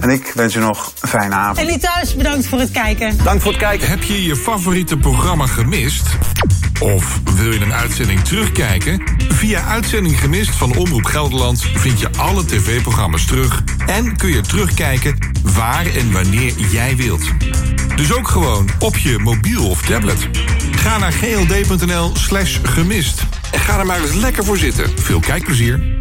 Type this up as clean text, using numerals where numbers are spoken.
En ik wens u nog een fijne avond. En die thuis, bedankt voor het kijken. Dank voor het kijken. Heb je je favoriete programma gemist? Of wil je een uitzending terugkijken? Via Uitzending Gemist van Omroep Gelderland vind je alle tv-programma's terug. En kun je terugkijken waar en wanneer jij wilt. Dus ook gewoon op je mobiel of tablet. Ga naar gld.nl/gemist. En ga er maar eens lekker voor zitten. Veel kijkplezier.